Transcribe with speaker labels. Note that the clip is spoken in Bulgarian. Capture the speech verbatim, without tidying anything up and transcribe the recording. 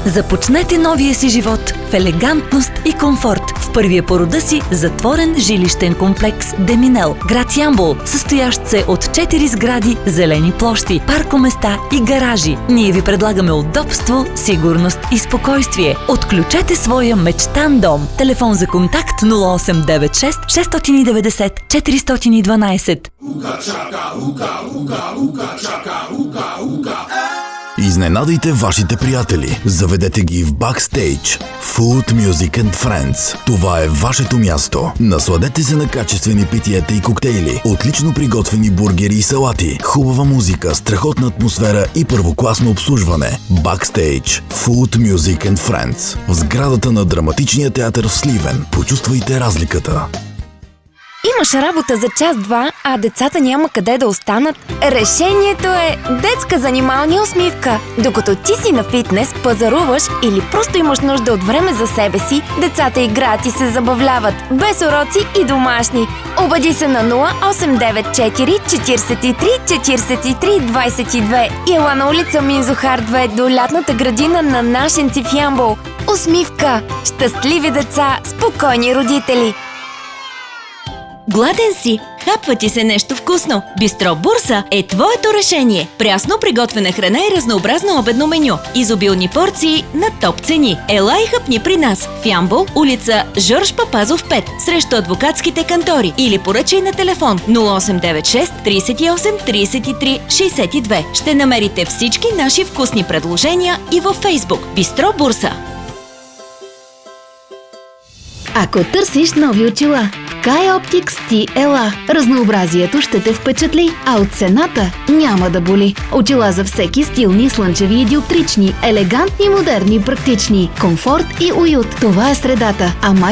Speaker 1: Започнете новия си живот в елегантност и комфорт в първия по рода си затворен жилищен комплекс Деминел, град Ямбол, състоящ се от четири сгради, зелени площи, паркоместа и гаражи. Ние ви предлагаме удобство, сигурност и спокойствие. Отключете своя мечтан дом. Телефон за контакт нула осем девет шест шест девет нула четири едно две.
Speaker 2: Изненадайте вашите приятели. Заведете ги в Backstage. Food, Music and Friends. Това е вашето място. Насладете се на качествени питиета и коктейли, отлично приготвени бургери и салати, хубава музика, страхотна атмосфера и първокласно обслужване. Backstage. Food, Music and Friends. В сградата на Драматичния театър в Сливен. Почувствайте разликата.
Speaker 3: Имаш работа за час-два, а децата няма къде да останат? Решението е детска занималния усмивка. Докато ти си на фитнес, пазаруваш или просто имаш нужда от време за себе си, децата играят и се забавляват, без уроци и домашни. Обади се на нула осем девет четири четири три четири три двадесет и две и ела на улица Минзухар две до лятната градина на Нашенци в Ямбол. Усмивка! Щастливи деца, спокойни родители!
Speaker 4: Гладен си? Хапва ти се нещо вкусно? Бистро Бурса е твоето решение. Прясно приготвена храна и разнообразно обедно меню. Изобилни порции на топ цени. Ела и хъпни при нас в Ямбол, улица Жорж Папазов пет, срещу адвокатските кантори, или поръчай на телефон нула осем девет шест тридесет и осем тридесет и три шестдесет и две. Ще намерите всички наши вкусни предложения и във Фейсбук. Бистро Бурса.
Speaker 5: Ако търсиш нови очила, в Кай Оптикс ти ела. Разнообразието ще те впечатли, а от цената няма да боли. Очила за всеки, стилни, слънчеви и диоптрични, елегантни, модерни, практични, комфорт и уют. Това е средата, а май